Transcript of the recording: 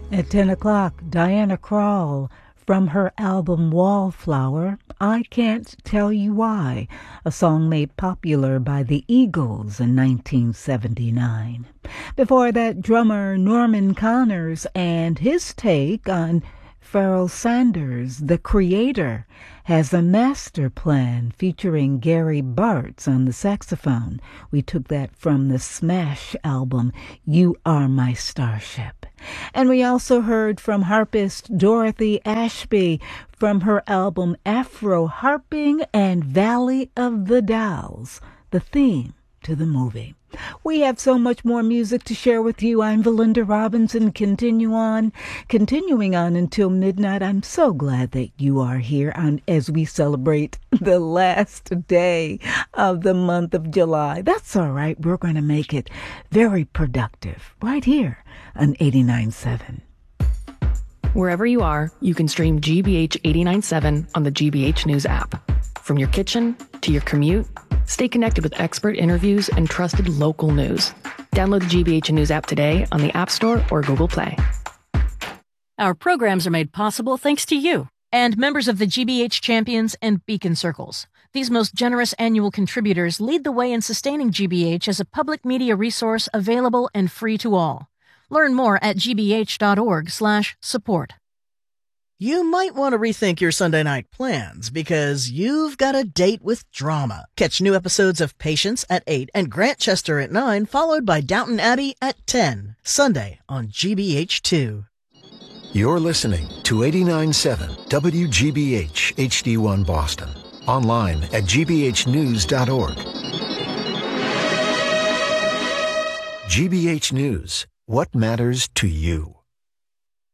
At 10 o'clock, Diana Krall from her album Wallflower, I Can't Tell You Why, a song made popular by the Eagles in 1979. Before that, drummer Norman Connors and his take on Pharoah Sanders, The Creator, has a master plan featuring Gary Bartz on the saxophone. We took that from the Smash album, You Are My Starship. And we also heard from harpist Dorothy Ashby from her album Afro Harping and Valley of the Dolls, the theme to the movie. We have so much more music to share with you. I'm Valinda Robinson, continuing on until midnight. I'm so glad that you are here as we celebrate the last day of the month of July. That's all right. We're going to make it very productive right here on 89.7. Wherever you are, you can stream GBH 89.7 on the GBH News app. From your kitchen to your commute, stay connected with expert interviews and trusted local news. Download the GBH News app today on the App Store or Google Play. Our programs are made possible thanks to you and members of the GBH Champions and Beacon Circles. These most generous annual contributors lead the way in sustaining GBH as a public media resource available and free to all. Learn more at gbh.org/support. You might want to rethink your Sunday night plans because you've got a date with drama. Catch new episodes of Patience at 8 and Grantchester at 9, followed by Downton Abbey at 10. Sunday on GBH2. You're listening to 89.7 WGBH HD1 Boston. Online at gbhnews.org. GBH News. What matters to you?